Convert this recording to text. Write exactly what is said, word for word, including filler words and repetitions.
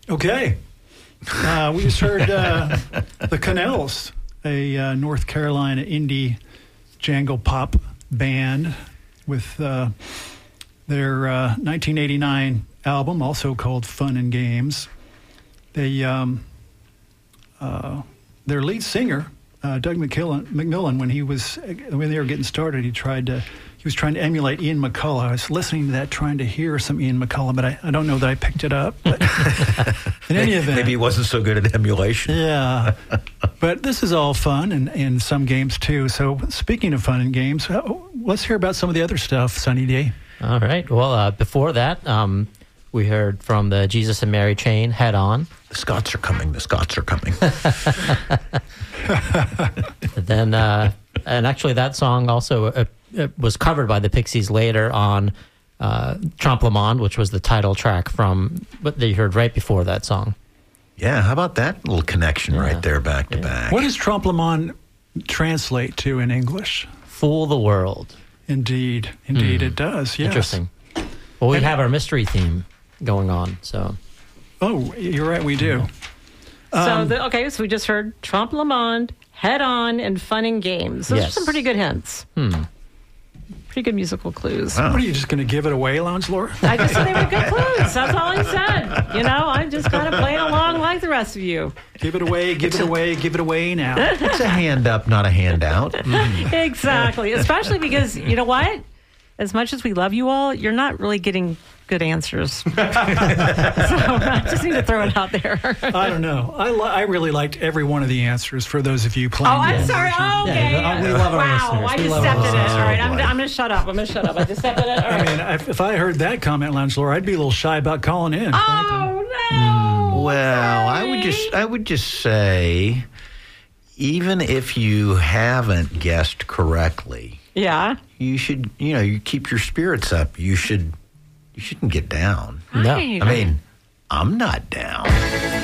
Okay. Uh, we just heard uh, the Connells, a uh, North Carolina indie jangle pop band with uh, their uh, nineteen eighty-nine album, also called Fun and Games. They, um, uh, their lead singer, uh, Doug McKillen, McMillan, when he was when they were getting started, he tried to he was trying to emulate Ian McCullough. I was listening to that, trying to hear some Ian McCullough, but I, I don't know that I picked it up. But in any event, maybe he wasn't so good at emulation. Yeah, but this is all fun and, and some games too. So speaking of fun and games, let's hear about some of the other stuff, Sunny D. All right. Well, uh, before that, um, we heard from the Jesus and Mary Chain, Head On. The Scots are coming. The Scots are coming. then, uh, and actually, that song also uh, it was covered by the Pixies later on uh, Trompe le Monde, which was the title track from what they heard right before that song. Yeah, how about that little connection Yeah. right there, back to Yeah. back? What does Trompe le Monde translate to in English? Fool the world. Indeed, indeed, Mm. it does. Yes. Interesting. Well, we And- have our mystery theme going on, so. Oh, you're right. We do. So, Um, the, okay, so we just heard Trompe le Monde, Head On, and Fun and Games. Those are Yes. some pretty good hints. Hmm. Pretty good musical clues. Wow. What are you just going to give it away, Lounge Laura? I just said they were good clues. That's all I said. You know, I'm just kind of playing along like the rest of you. Give it away. Give it away. Give it away now. It's a hand up, not a handout. Exactly. Especially because, you know what? As much as we love you all, you're not really getting good answers. So I just need to throw it out there. I don't know. I li- I really liked every one of the answers for those of you Oh, playing. I'm the- sorry. Oh, okay. Yeah, we love our wow, listeners. I We just love stepped our in it. listeners. All right, I'm, Oh, boy. I'm going to shut up. I'm going to shut up. I just stepped in it. All I right. mean, if if I heard that comment, Lounge Laura, I'd be a little shy about calling in. frankly. Oh, no. Well, I Sorry. would just I would just say, even if you haven't guessed correctly, Yeah. you should you know you keep your spirits up. You should you shouldn't get down. No. Right. I mean, I'm not down.